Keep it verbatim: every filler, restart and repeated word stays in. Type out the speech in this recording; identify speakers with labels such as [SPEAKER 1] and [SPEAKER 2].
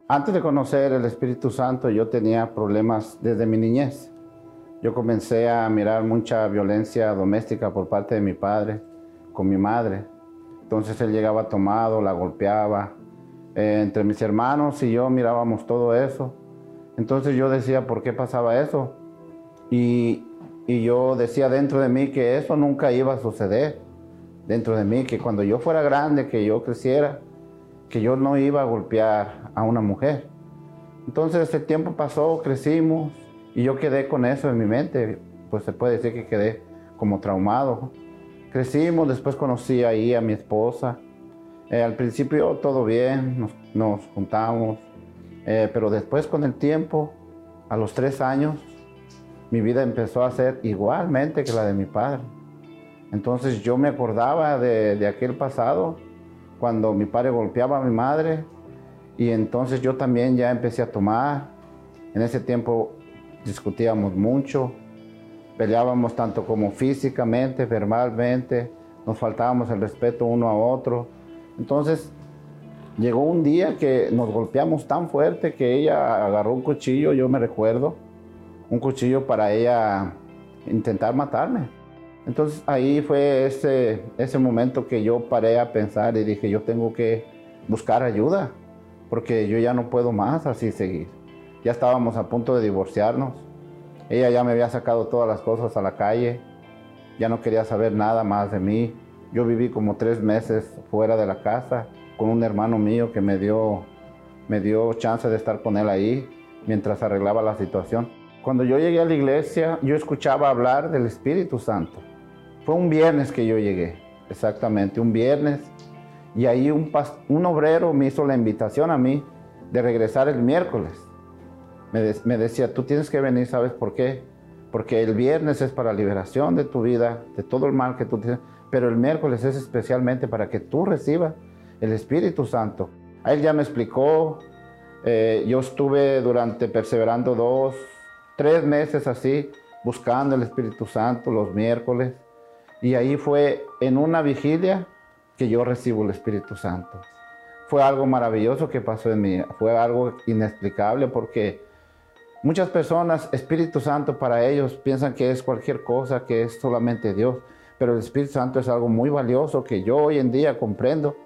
[SPEAKER 1] Antes de conocer el Espíritu Santo, yo tenía problemas desde mi niñez. Yo comencé a mirar mucha violencia doméstica por parte de mi padre con mi madre. Entonces él llegaba tomado, la golpeaba. Eh, entre mis hermanos y yo mirábamos todo eso. Entonces yo decía, ¿por qué pasaba eso? Y, y yo decía dentro de mí que eso nunca iba a suceder. Dentro de mí, que cuando yo fuera grande, que yo creciera, que yo no iba a golpear a una mujer. Entonces el tiempo pasó, crecimos y yo quedé con eso en mi mente. Pues se puede decir que quedé como traumado. Crecimos, después conocí ahí a mi esposa. Eh, al principio todo bien, nos, nos juntamos, eh, pero después con el tiempo, a los tres años, mi vida empezó a ser igualmente que la de mi padre. Entonces yo me acordaba de, de aquel pasado, cuando mi padre golpeaba a mi madre, y entonces yo también ya empecé a tomar. En ese tiempo discutíamos mucho, peleábamos tanto como físicamente, verbalmente, nos faltábamos el respeto uno a otro. Entonces llegó un día que nos golpeamos tan fuerte que ella agarró un cuchillo, yo me recuerdo, un cuchillo para ella intentar matarme. Entonces ahí fue ese, ese momento que yo paré a pensar y dije, yo tengo que buscar ayuda, porque yo ya no puedo más así seguir. Ya estábamos a punto de divorciarnos. Ella ya me había sacado todas las cosas a la calle, ya no quería saber nada más de mí. Yo viví como tres meses fuera de la casa con un hermano mío que me dio, me dio chance de estar con él ahí mientras arreglaba la situación. Cuando yo llegué a la iglesia, yo escuchaba hablar del Espíritu Santo. Fue un viernes que yo llegué, exactamente, un viernes. Y ahí un, un obrero me hizo la invitación a mí de regresar el miércoles. Me, de, me decía, tú tienes que venir, ¿sabes por qué? Porque el viernes es para liberación de tu vida, de todo el mal que tú tienes, pero el miércoles es especialmente para que tú recibas el Espíritu Santo. A él ya me explicó, eh, yo estuve durante, perseverando dos, tres meses así, buscando el Espíritu Santo los miércoles. Y ahí fue en una vigilia que yo recibo el Espíritu Santo. Fue algo maravilloso que pasó en mí, fue algo inexplicable porque muchas personas, Espíritu Santo para ellos piensan que es cualquier cosa, que es solamente Dios, pero el Espíritu Santo es algo muy valioso que yo hoy en día comprendo